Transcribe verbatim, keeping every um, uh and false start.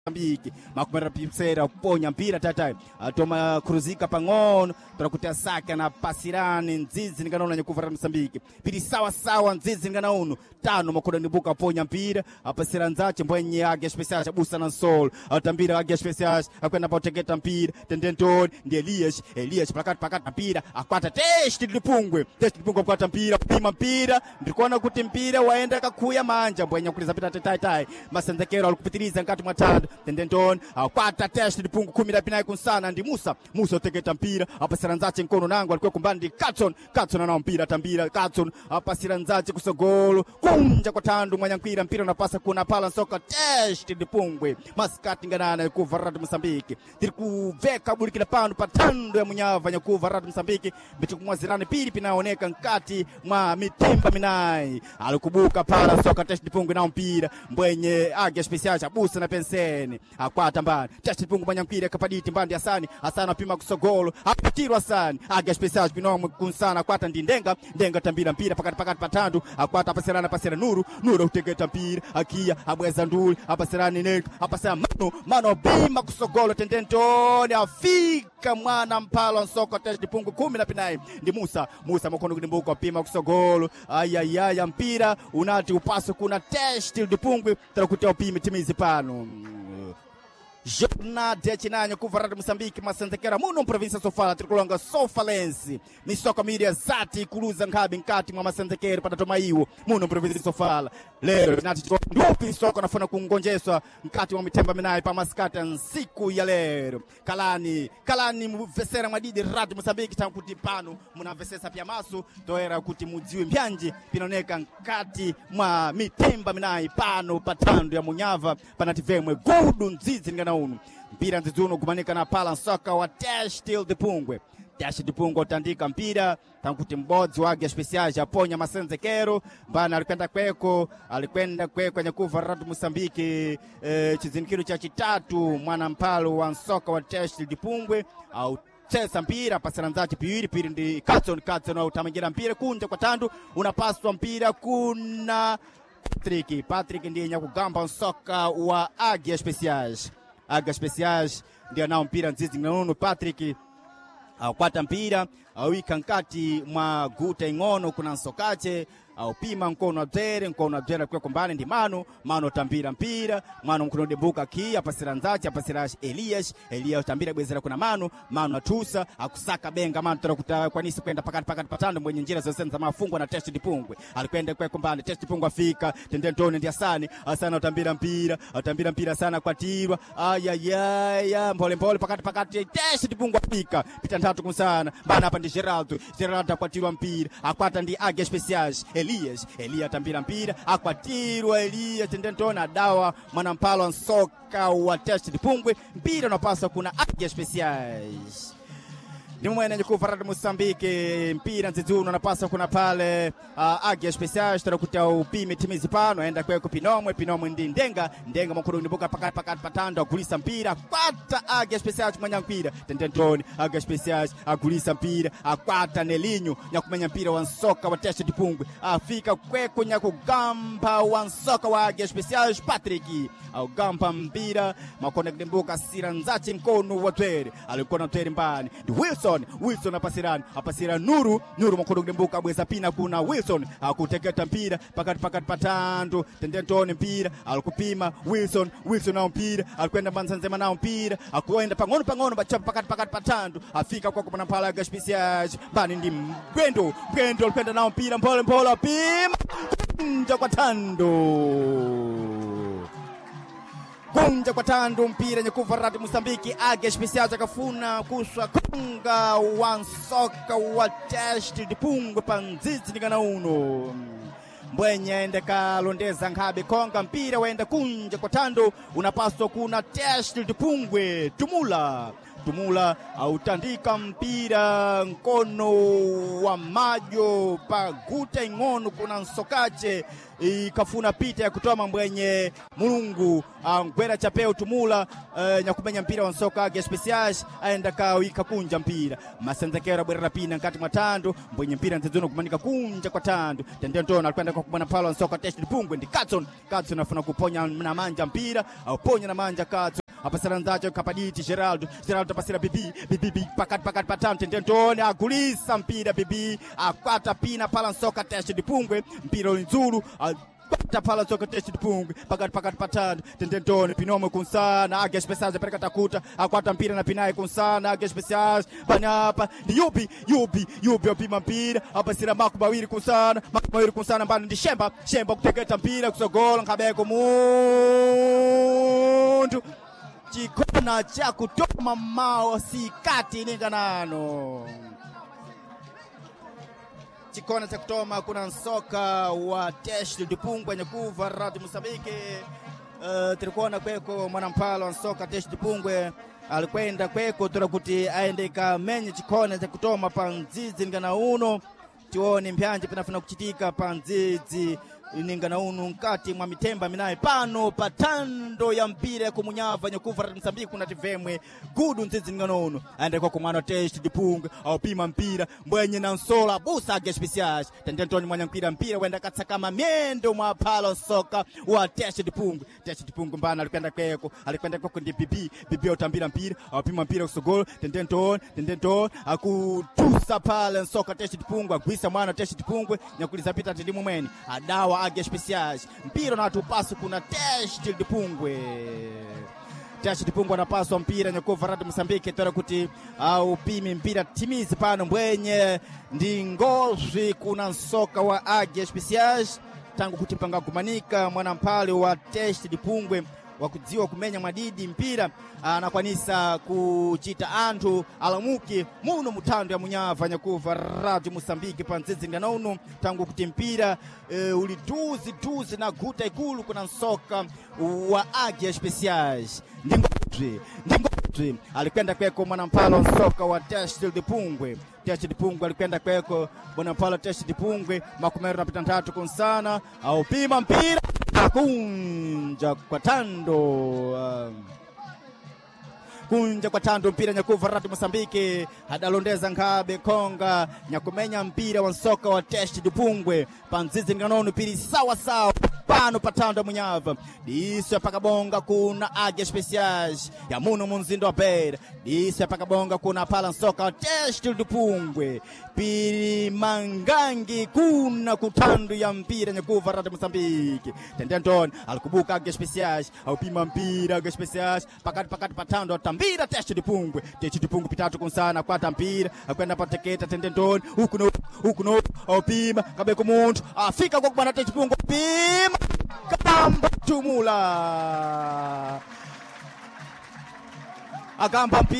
Mozambique makumera pipsera kuponya mpira tatai atoma kuruzika pangono turakutia saka na pasirani nzizi nganaona nyakuvara Mozambique pili sawa sawa nzizi nganaona tano makoda nibuka ponya mpira apasira nzache mbwenye yake special chabusa na sol atambira yake special akwenda potegeta mpira tendenton ndi Elias Elias pakati pakati mpira akwata test lipungwe test lipungwe akwata mpira pima mpira ndikuona kuti mpira waenda kakuya manja mbwenye kuliza pita tai tai masenzekero alikupitiliza ngati mwatanda tendenton akwata test lipungu kumi na pinai kunsana ndi Musa Musa utegeta mpira apasira nzache nkono nangu alikuwa kumbandi Katson Katson ana mpira tambira Katson apasira nzache kusogolo kunja kwa tandu mwanyankwira mpira unapasa kuna pala soka test lipungwe maskati nganana kuvaratu Mozambique tiri kuveka bulikila pandu patando ya munyava nyakuvaratu Mozambique biti kumwazirani pili pinaoneka nkati mwa mitemba minai alikubuka pala soka test lipungwe na mpira mbwenye age special chabusa na penseni akwata mbani test lipungwe mwanyankwira kapaditi mbandi Hasani Hasani apima kusogolo apitirwa Hasani age special pinomu kunsana akwata ndi ndenga ndenga tambira mpira pakati pakati patandu akwata pasirana pasira Nuru Nuru utegeta mpira akia abweza nduli apasirani neka apasira mano mano bima kusogolo tendentoni afika mwana mpalo nsoko test lipungu kumi na pinai ndi Musa Musa mkono kudimbuka pima kusogolo ayayaya mpira unati upaso kuna test lipungu tarakutia upime timizi pano Jornada de Chinanho kuvaratu Mozambique masenzekera muno província Sofala trikulonga Sofalense ni soka media zati kuluza ngabi nkati mwa masenzekero patatoma iwo muno província Sofala lero nati ndupi soka nafuna kungonjeswa nkati mwa mitemba minayi pa maskata nsiku ya lero kalani kalani muvesera mwadidi ratu Mozambique tankuti pano munavesesa pia maso toera kuti mudziwe mbyanji pinaoneka nkati mwa mitemba minayi pano patando ya munyava panativemwe gudu nzizi ngana unu mpira nzizuno kumanika na pala soka wa test lipungwe test lipungwe utandika mpira tankuti mbodzi wage special japonya masenzekero mbana alikwenda kweko alikwenda kweko nyakuva ratu Mozambique e, chizinikiro cha chitatu mwana mpalo wa soka wa test lipungwe au Sesa mpira pasana nzachi piwiri piri ndi Katson Katson au tamangira mpira kunja kwa tandu unapaswa mpira kuna Patrick Patrick ndiye nyakugamba soka wa Águia Speciais Águia Speciais ndiye nao mpira nzizi nganono Patrick akwata mpira awika nkati mwa guta ingono kuna nsokache au pima nkono dzere nkono dzere kwa kumbane ndi mano mano tambira mpira mano mkono debuka ki apasira nzachi apasira Elias Elias tambira bwezera kuna mano mano atusa akusaka benga mano tarakuta kwanisi kwenda pakati pakati patando mwenye njira zose za mafungwa na test dipungwe alikwenda kwa kumbane test dipungwe afika tendentoni ndi Hasani Hasani atambira mpira atambira mpira sana kwa tirwa ayayaya mbole mbole pakati pakati test dipungwe afika pita tatu kumsana bana hapa ndi Geraldo Geraldo akwatirwa mpira akwata ndi Águia Speciais Elias Elias tambira mpira akwatirwa Elias tendentona dawa mwanampalo nsoka wa test dipungwe mpira unapaswa kuna Águia Speciais ni mwene nyekuvaratu Mozambique mpira nzizuno unapaswa kuna pale uh, Águia Speciais tarakutia upime timizi pano enda kweko pinomwe pinomwe ndi ndenga ndenga mkuru nibuka pakati pakati patando agulisa mpira kwata Águia Speciais mwanya mpira tendentoni Águia Speciais agulisa mpira akwata Nelinho nyakumenya mpira wa nsoka wa test dipungwe afika kweko nyakugamba wa nsoka wa Águia Speciais Patrick au gamba mpira makone kudimbuka sira nzachi mkono wa twere alikuwa na twere mbani ndi Wilson Wilson apasirani apasira Nuru Nuru mkono kudimbuka bweza pina kuna Wilson akutegeta mpira pakati pakati patando tendentoni mpira alikupima Wilson Wilson na mpira alikwenda manzanzema na mpira akuenda pangono pangono bachapa pakati pakati patando afika kwa kupana pala Águia Speciais bani ndi Brendo Brendo alikwenda na mpira mpole mpole pima kunja kwa tando Gunja kwa tandu mpira nyekuvaratu Mozambique Águia Speciais akafuna kuswa konga wansoka wa test dipungwe panzizi ningana uno mbwenye ende kalondeza ngabe konga mpira wenda kunja kwa tandu unapaswa kuna test dipungwe tumula Tumula autandika mpira nkono wa majo paguta ingono kuna nsokache ikafuna pita ya kutoa mambwenye mulungu ngwera chapeo Tumula uh, nyakumenya mpira wa nsoka Age Specials aenda kawika kunja mpira Masenzekera bwera pina nkati matando mbwenye mpira ntezono kumanika kunja kwa tando tendeo ntona alikwenda kwa kumana palo nsoka Test Dipungwe ndi Katson Katson afuna kuponya na manja mpira au ponya na manja Katson apasira nzacho Kapaditi Geraldo Geraldo pasira Bibi Bibi pakati pakati patano tendentoni agulisa mpira Bibi akwata pina pala nsoka Test Dipungwe mpira nzuru pata pala nsoka Test Dipungwe pakati pakati patano tendentoni Pinome kunsana Age Specials pereka takuta akwata mpira na Pinai kunsana Age Specials banyapa ndi yupi yupi yupi opima mpira apasira Maku Bawiri kunsana Maku Bawiri kunsana mbani ndi Shemba Shemba kutegeta mpira kusogola nkabeko mundu chikona cha kutoma mao sikati ninganano chikona cha kutoma kuna nsoka wa Test Dipungwe nyakuva Radio Mozambique uh, tulikuona kweko mwanampalo nsoka Test Dipungwe alikwenda kweko turakuti aende kamenye chikona cha kutoma panzizi ningana uno tione mbyanje pinafuna kuchitika panzizi ningana unu nkati mwa mitemba minaye pano patando ya mpira ya kumunyava nyakuva Radio Mozambique kuna tivemwe gudu nzizi ningana unu aende kwa kumwana Test Dipungwe au pima mpira mbwenye na nsola busa Age Specials tendentoni mwanya mpira mpira wenda katsakama miendo mwa palo soka wa Test Dipungwe Test Dipungwe mbana alikwenda kweko alikwenda kweko ndi Bibi Bibi utambira mpira au pima mpira kusogolo tendentoni tendentoni akutusa pale soka Test Dipungwe gwisa mwana Test Dipungwe nyakuliza pita tilimu mweni adawa Age Specials mpira na tupasu kuna Test Dipungwe Test Dipungwe anapaswa mpira nyakuva Radio Mozambique tora kuti au pimi mpira timizi pano mbwenye ndi ngozwi kuna nsoka wa Age Specials tangu kuti mpanga kumanika mwanampale wa Test Dipungwe wakudziwa kumenya madidi mpira anakwanisa kuchita anthu alamuki muno mutando ya munyava nyakuva Radio Mozambique panzizi nganaunu tangu kuti mpira e, uli tuzi tuzi na guta ikulu kuna nsoka wa Age Specials ndingotri ndingotri alikwenda kweko mwanampalo nsoka wa Test Dipungwe Test Dipungwe alikwenda kweko mwanampalo Test Dipungwe makumero na pita tatu kunsana au pima mpira kunja kwa tando um, kunja kwa tando mpira nyakuva Radio Mozambique hadalondeza ngabe konga nyakumenya mpira wa soka wa Test Dipungwe panzizi nganono pili sawa sawa pano patando munyava diso pakabonga kuna Age Specials ya muno munzindo wa Beira diso pakabonga kuna pala soka wa Test Dipungwe pili mangangi kuna kutando ya mpira nyakuva Radio Mozambique tendentoni alikubuka Age Specials au pima mpira Age Specials pakati pakati patando tambira Test Dipungwe Test Dipungwe pitatu kunsana kwata mpira akwenda pateketa tendentoni huku no huku no au pima kabeko muntu afika kwa kubana Test Dipungwe pima Kamba Tumula agamba mpira